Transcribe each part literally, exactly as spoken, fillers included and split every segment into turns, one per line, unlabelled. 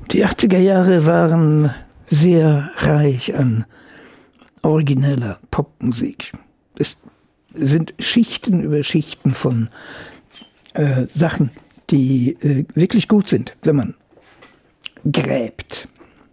Die achtziger Jahre waren sehr reich an origineller Popmusik. Es sind Schichten über Schichten von äh, Sachen, die äh, wirklich gut sind, wenn man gräbt.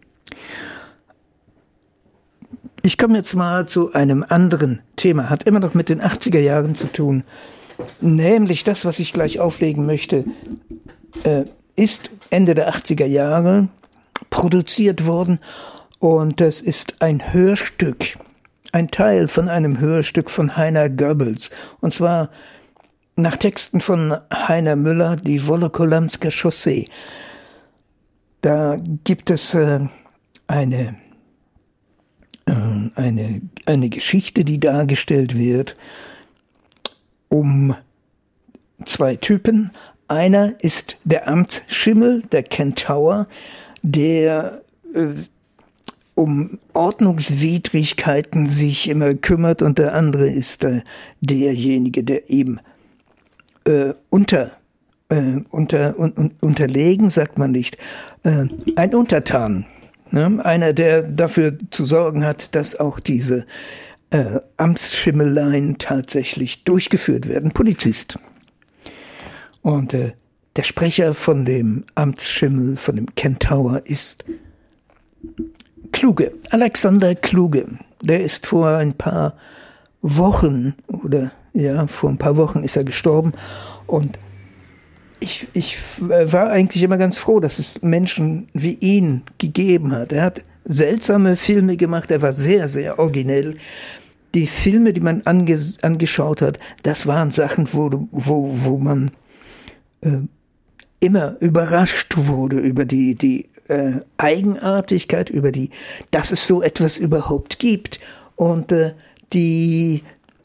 Ich komme jetzt mal zu einem anderen Thema, hat immer noch mit den achtziger Jahren zu tun, nämlich das, was ich gleich auflegen möchte, äh, ist Ende der achtziger Jahre produziert worden und das ist ein Hörstück, ein Teil von einem Hörstück von Heiner Goebbels und zwar nach Texten von Heiner Müller, die Wolokolamsker Chaussee. Da gibt es äh, eine, äh, eine, eine Geschichte, die dargestellt wird, um zwei Typen. Einer ist der Amtsschimmel, der Kentaur, der äh, um Ordnungswidrigkeiten sich immer kümmert und der andere ist äh, derjenige, der eben äh, unter, äh, unter un, un, unterlegen, sagt man nicht, äh, ein Untertan, ne? Einer, der dafür zu sorgen hat, dass auch diese äh, Amtsschimmeleien tatsächlich durchgeführt werden, Polizist. Und äh, der Sprecher von dem Amtsschimmel, von dem Kentaur ist Kluge, Alexander Kluge. Der ist vor ein paar Wochen, oder ja, vor ein paar Wochen ist er gestorben. Und ich, ich war eigentlich immer ganz froh, dass es Menschen wie ihn gegeben hat. Er hat seltsame Filme gemacht, er war sehr, sehr originell. Die Filme, die man ange, angeschaut hat, das waren Sachen, wo, wo, wo man äh, immer überrascht wurde über die, die äh, Eigenartigkeit, über die, dass es so etwas überhaupt gibt. Und äh, die,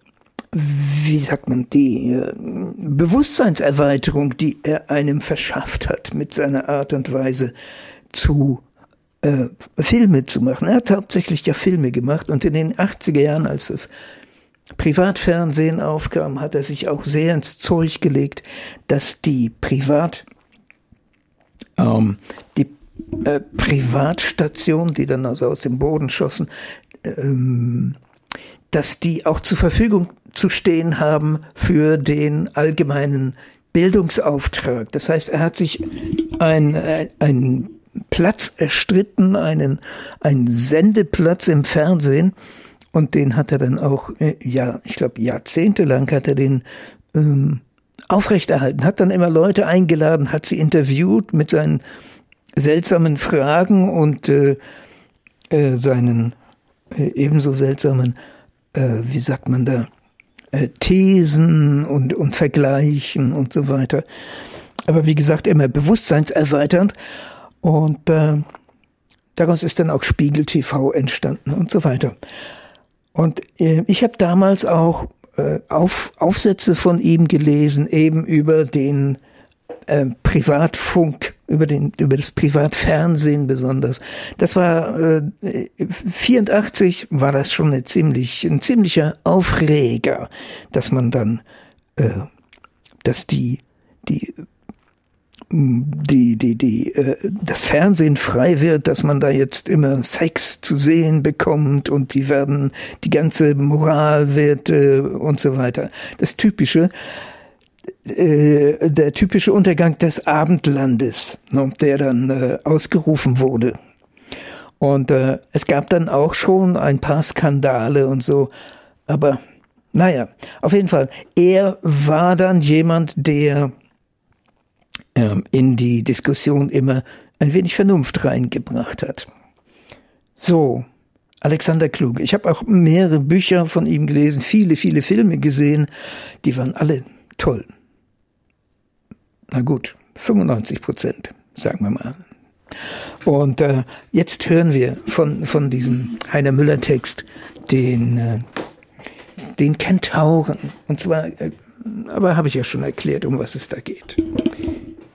wie sagt man, die äh, Bewusstseinserweiterung, die er einem verschafft hat mit seiner Art und Weise zu äh, Filme zu machen. Er hat hauptsächlich ja Filme gemacht und in den achtziger Jahren, als das Privatfernsehen aufkam, hat er sich auch sehr ins Zeug gelegt, dass die Privat, ähm, die äh, Privatstationen, die dann also aus dem Boden schossen, ähm, dass die auch zur Verfügung zu stehen haben für den allgemeinen Bildungsauftrag. Das heißt, er hat sich ein, ein Platz erstritten, einen, einen Sendeplatz im Fernsehen und den hat er dann auch, ja, ich glaube jahrzehntelang hat er den ähm, aufrechterhalten, hat dann immer Leute eingeladen, hat sie interviewt mit seinen seltsamen Fragen und äh, äh, seinen äh, ebenso seltsamen, äh, wie sagt man da, äh, Thesen und, und Vergleichen und so weiter. Aber wie gesagt, immer bewusstseinserweiternd. Und äh, daraus ist dann auch Spiegel T V entstanden und so weiter. Und äh, ich habe damals auch äh, auf, Aufsätze von ihm gelesen, eben über den äh, Privatfunk, über den über das Privatfernsehen besonders. Das war äh, vierundachtzig war das schon eine ziemlich ein ziemlicher Aufreger, dass man dann, äh, dass die die die, die, die, äh, das Fernsehen frei wird, dass man da jetzt immer Sex zu sehen bekommt und die werden, die ganze Moralwerte und so weiter. Das typische, äh, der typische Untergang des Abendlandes, ne, der dann äh, ausgerufen wurde. Und äh, es gab dann auch schon ein paar Skandale und so, aber naja, auf jeden Fall, er war dann jemand, der in die Diskussion immer ein wenig Vernunft reingebracht hat. So, Alexander Kluge. Ich habe auch mehrere Bücher von ihm gelesen, viele, viele Filme gesehen. Die waren alle toll. Na gut, fünfundneunzig Prozent, sagen wir mal. Und äh, jetzt hören wir von, von diesem Heiner Müller-Text den, äh, den Kentauren. Und zwar, äh, aber habe ich ja schon erklärt, um was es da geht.